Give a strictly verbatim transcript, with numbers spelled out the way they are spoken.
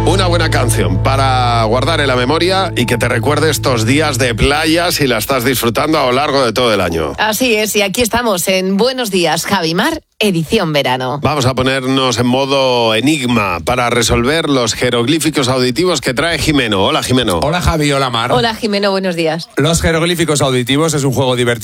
Una buena canción para guardar en la memoria y que te recuerde estos días de playa si la estás disfrutando a lo largo de todo el año. Así es, y aquí estamos en Buenos Días, Javimar, edición verano. Vamos a ponernos en modo enigma para resolver los jeroglíficos auditivos que trae Jimeno. Hola, Jimeno. Hola, Javi, hola, Mar. Hola, Jimeno, buenos días. Los jeroglíficos auditivos es un juego divertido